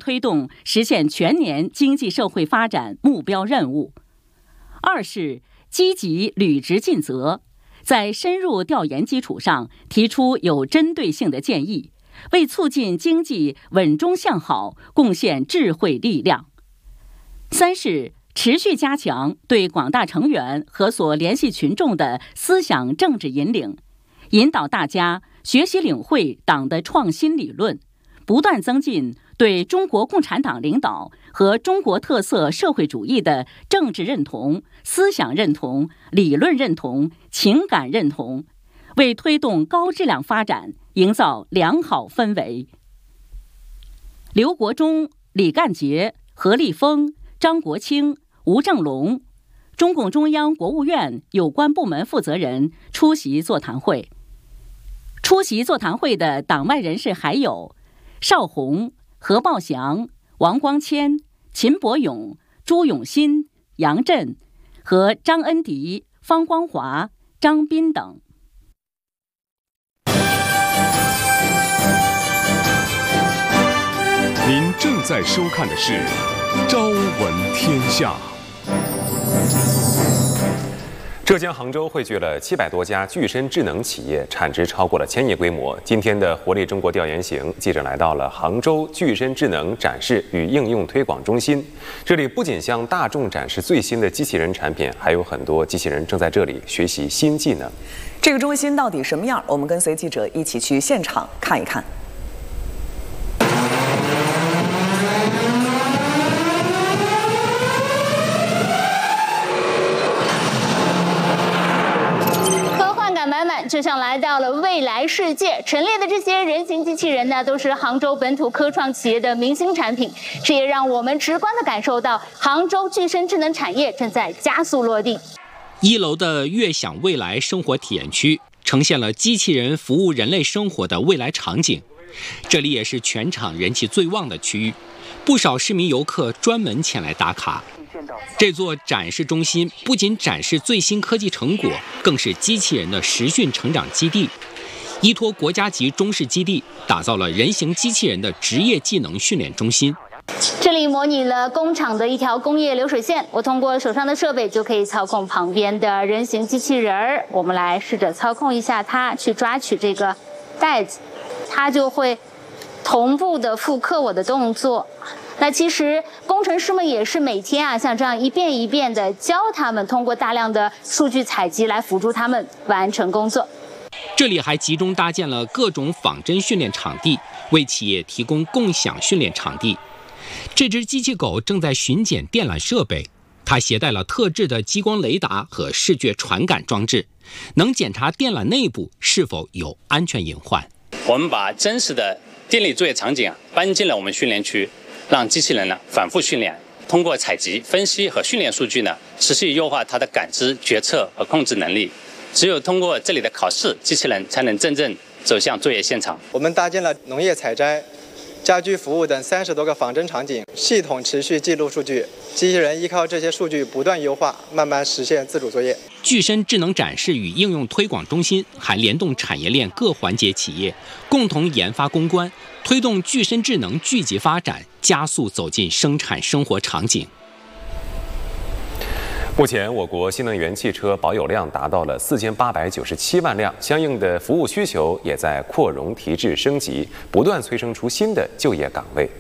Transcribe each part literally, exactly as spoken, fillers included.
推动实现全年经济社会发展目标任务。二是积极履职尽责，在深入调研基础上提出有针对性的建议，为促进经济稳中向好贡献智慧力量。三是持续加强对广大成员和所联系群众的思想政治引领，引导大家学习领会党的创新理论，不断增进对中国共产党领导和中国特色社会主义的政治认同、思想认同、理论认同、情感认同，为推动高质量发展营造良好氛围。刘国中、李干杰、何立峰、张国清、吴正龙，中共中央、国务院有关部门负责人出席座谈会。出席座谈会的党外人士还有邵宏、何茂祥、王光谦、秦伯勇、朱永新、杨震和张恩迪、方光华、张斌等。 您正在收看的是《朝闻天下》。 浙江杭州汇聚了七百多家具身智能企业，产值超过了千亿规模。今天的活力中国调研行，记者来到了杭州具身智能展示与应用推广中心。这里不仅向大众展示最新的机器人产品，还有很多机器人正在这里学习新技能。 这个中心到底什么样？我们跟随记者一起去现场看一看。 就像来到了未来世界，陈列的这些人形机器人呢，都是杭州本土科创企业的明星产品。这也让我们直观地感受到杭州具身智能产业正在加速落地。 一楼的悦享未来生活体验区呈现了机器人服务人类生活的未来场景，这里也是全场人气最旺的区域，不少市民游客专门前来打卡。这座展示中心不仅展示最新科技成果，更是机器人的实训成长基地。依托国家级中式基地，打造了人形机器人的职业技能训练中心。 这里模拟了工厂的一条工业流水线，我通过手上的设备就可以操控旁边的人形机器人儿。我们来试着操控一下它，去抓取这个袋子，它就会同步的复刻我的动作。那其实工程师们也是每天啊，像这样一遍一遍的教他们，通过大量的数据采集来辅助他们完成工作。 这里还集中搭建了各种仿真训练场地，为企业提供共享训练场地。这只机器狗正在巡检电缆设备，它携带了特制的激光雷达和视觉传感装置，能检查电缆内部是否有安全隐患。 我们把真实的电力作业场景啊搬进了我们训练区，让机器人呢反复训练，通过采集、分析和训练数据呢，持续优化它的感知、决策和控制能力。只有通过这里的考试，机器人才能真正走向作业现场。 我们搭建了农业采摘、家居服务等三十多个仿真场景，系统持续记录数据，机器人依靠这些数据不断优化，慢慢实现自主作业。 具身智能展示与应用推广中心还联动产业链各环节企业，共同研发攻关，推动具身智能聚集发展，加速走进生产生活场景。 目前，我国新能源汽车保有量达到了四千八百九十七万辆，相应的服务需求也在扩容提质升级，不断催生出新的就业岗位。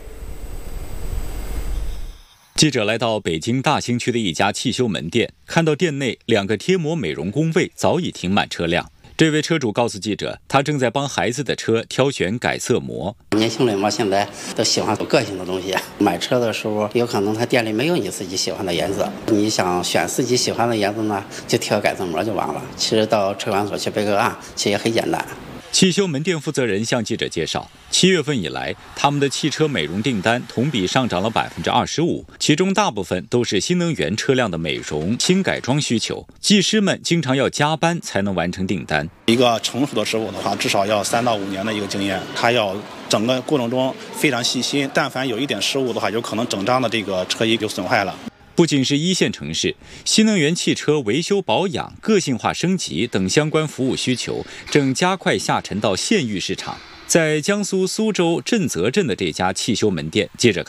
记者来到北京大兴区的一家汽修门店，看到店内两个贴膜美容工位早已停满车辆。这位车主告诉记者，他正在帮孩子的车挑选改色膜。 年轻人嘛，现在都喜欢有个性的东西。买车的时候，有可能他店里没有你自己喜欢的颜色，你想选自己喜欢的颜色呢，就挑改色膜就完了。其实到车管所去备个案，其实也很简单。 汽修门店负责人向记者介绍，七月份以来，他们的汽车美容订单同比上涨了百分之二十五，其中大部分都是新能源车辆的美容、轻改装需求。技师们经常要加班才能完成订单。 一个成熟的师傅的话，至少要三到五年的一个经验，他要整个过程中非常细心，但凡有一点失误的话，有可能整张的这个车衣就损坏了。 不仅是一线城市，新能源汽车维修保养、个性化升级等相关服务需求正加快下沉到县域市场。在江苏苏州震泽镇的这家汽修门店，记者看